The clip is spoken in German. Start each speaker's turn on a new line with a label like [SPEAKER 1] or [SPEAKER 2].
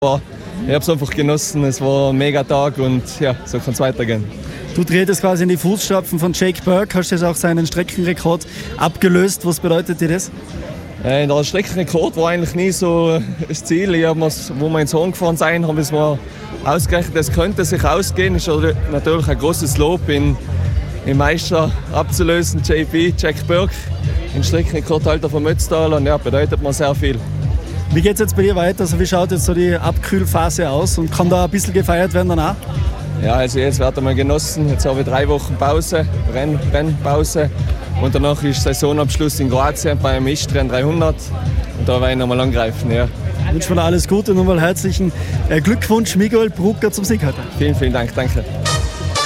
[SPEAKER 1] Ich habe es einfach genossen, es war ein mega Tag und ja, so kann es weitergehen.
[SPEAKER 2] Du tretest quasi in die Fußstapfen von Jake Burke, hast jetzt auch seinen Streckenrekord abgelöst. Was bedeutet dir das?
[SPEAKER 1] Der Streckenrekord war eigentlich nie so das Ziel. Wo wir ins Horn gefahren sind, haben wir es mal ausgerechnet, es könnte sich ausgehen. Es ist natürlich ein großes Lob, im Meister abzulösen, Jack Burke, den Streckenrekordhalter von Mötztal, und ja, bedeutet mir sehr viel.
[SPEAKER 2] Wie geht es jetzt bei dir weiter? Also wie schaut jetzt so die Abkühlphase aus und kann da ein bisschen gefeiert werden danach?
[SPEAKER 1] Ja, also jetzt wird einmal genossen. Jetzt habe ich 3 Wochen Pause, Rennpause. Und danach ist Saisonabschluss in Kroatien beim Istrian 300. Und da werde ich nochmal angreifen. Ja.
[SPEAKER 2] Ich wünsche mir alles Gute und nochmal herzlichen Glückwunsch, Miguel Brugger, zum Sieg heute.
[SPEAKER 1] Vielen, vielen Dank. Danke.